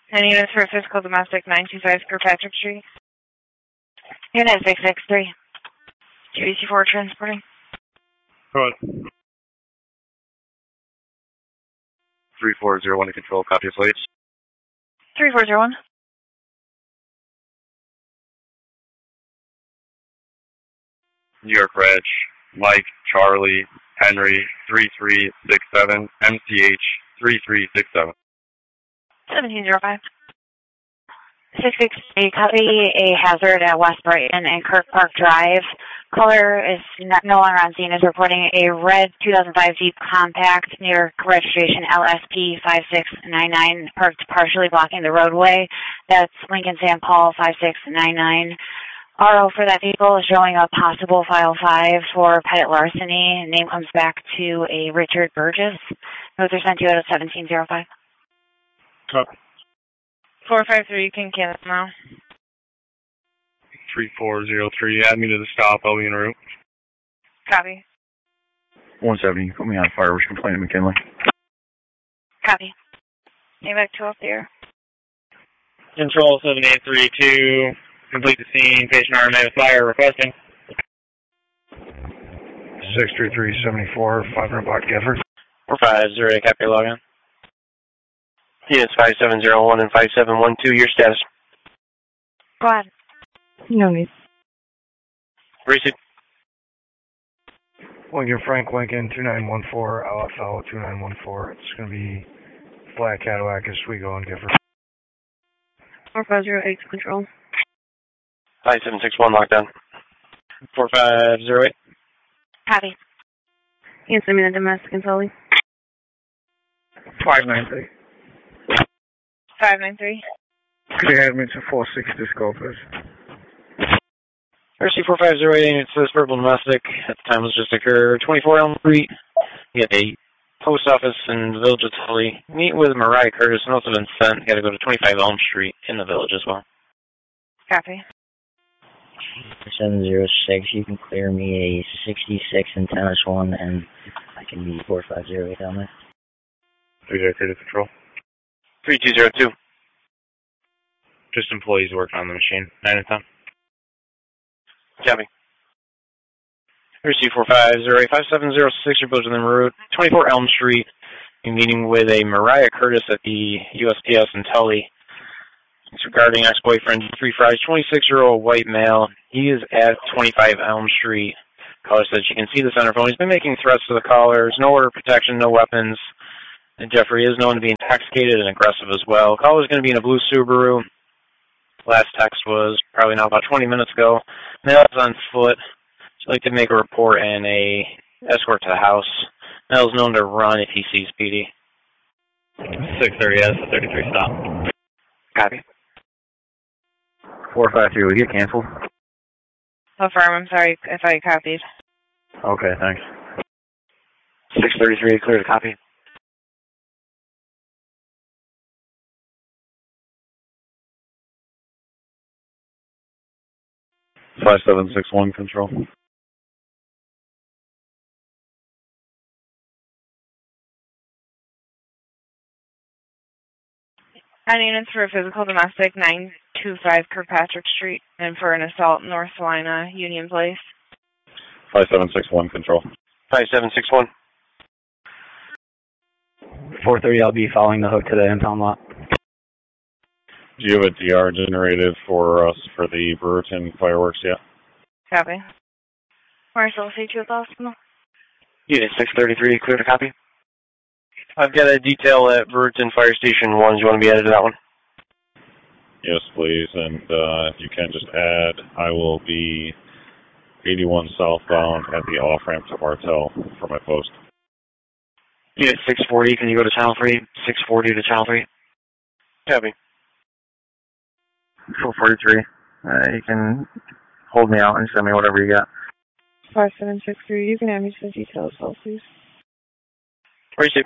Any units for physical domestic 925 Kirkpatrick Street? Unit 663. GBC4 transporting. Go ahead. 3401 to control, copy of plates. 3401. New York Reg, Mike, Charlie, Henry, 3367, MCH, 3367. 1705. 668, copy a hazard at West Brighton and Kirk Park Drive. Caller is no longer on scene, is reporting a red 2005 Jeep Compact, New York registration LSP 5699, parked partially blocking the roadway. That's Lincoln St. Paul 5699. RO for that vehicle is showing a possible file 5 for pettit larceny. Name comes back to a Richard Burgess. Notes are sent to you at 1705. Copy. 453, you can cancel now. 3403, add me to the stop, I'll be en route. Copy. 170, put me on fire, which complaint at McKinley. Copy. Name back to up there. Control 7832, complete the scene, patient RMA with fire, requesting. 63374, 500 block Gifford. 4508, copy your login. Units 5701 and 5712, your status. Go ahead. No need. Receive. Lincoln Frank Lincoln 2914, LFL 2914. It's going to be flat Cadillac Oswego and Gifford. 4508 control. 5761 lockdown. 4508. Copy. You can send me the domestic and Tully. 593. 593. Could you have me to 460 Scopus? RC 4508, it says verbal domestic. At the time was just occurred. 24 Elm Street. You got a post office in the village of Tully. Meet with Mariah Curtis. Notes have been sent. You got to go to 25 Elm Street in the village as well. Copy. 706, you can clear me a 66 and tennis one, and I can be 4508 on there. 303 to control. 3202. Just employees working on the machine, 9 and 10. Copy. RC 4508, 5706, your village in the route. 24 Elm Street. You're meeting with a Mariah Curtis at the USPS in Tully. It's regarding ex-boyfriend, 3 Fries, 26-year-old white male. He is at 25 Elm Street. Caller said she can see this on her phone. He's been making threats to the callers. No order of protection, no weapons. And Jeffrey is known to be intoxicated and aggressive as well. Caller is going to be in a blue Subaru. Last text was probably now about 20 minutes ago. Male is on foot. She'd like to make a report and a escort to the house. Male is known to run if he sees PD. 630 S, 33 stop. Copy. 453, will you get canceled? Affirm, I'm sorry if I copied. Okay, thanks. 633, clear to copy. Five 5761 control. On units for a physical domestic 925 Kirkpatrick Street and for an assault North Salina Union Place. 5761 control. 5761. 430, I'll be following the hook to the impound lot. Do you have a DR generated for us for the Brewerton fireworks yet? Copy. Marshall, C2 possible. Unit 633, clear to copy. I've got a detail at Brewerton Fire Station 1. Do you want to be added to that one? Yes, please. And if you can just add, I will be 81 southbound at the off-ramp to Martel for my post. Unit 640, can you go to channel 3? 640 to channel 3. Copy. 443, you can hold me out and send me whatever you got. 5763, you can have me some details, please. Receive.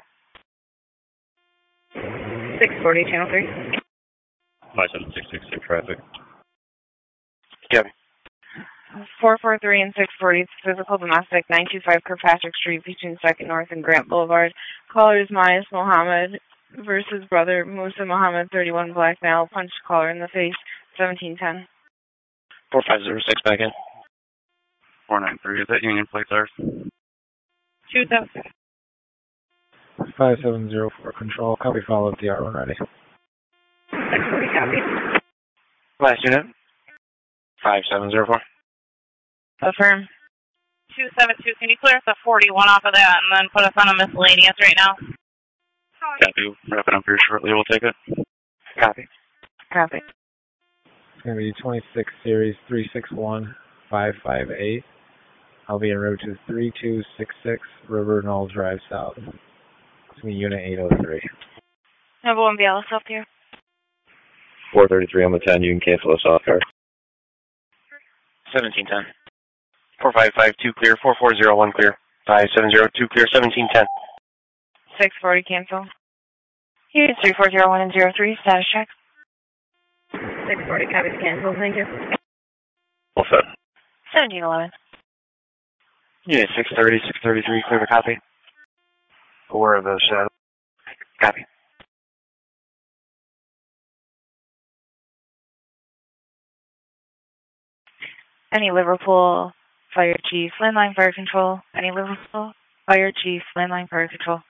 640, channel 3. 57666 traffic. Copy. 443 and 640, physical domestic 925 Kirkpatrick Street between 2nd North and Grant Boulevard. Caller is Mayas Mohammed. versus brother Musa Muhammad 31 black male punched caller in the face 1710. 4506 back in. 493, is that Union Plate ours? 2000. 5704 control. Copy, follow the R1 ready. Last unit. 5704. Affirm. 272, can you clear us a 41 off of that and then put us on a miscellaneous right now? Copy. Wrapping up here shortly. We'll take it. Copy. Copy. It's going to be 26 series 361558. I'll be en route to 3266 River Knoll Drive South. It's going to be unit 803. Number 1 Bialis up here. 433 on the 10, you can cancel us off, car. 1710. 4552 clear, 4401 clear, 5702 clear, 1710. 640 cancel. Units 3401 and 03, status check. 640 copy cancel, thank you. All set. 1711. Unit 630, 633, clear to copy. Aware of the shadow. Copy. Any Liverpool Fire Chief, landline fire control. Any Liverpool Fire Chief, landline fire control.